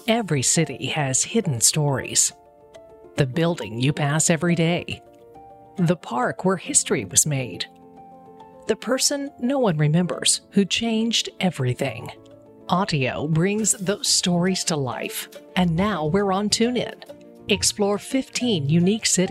Every city has hidden stories. The building you pass every day. The park where history was made. The person no one remembers who changed everything. Audio brings those stories to life. And now we're on TuneIn. Explore 15 unique cities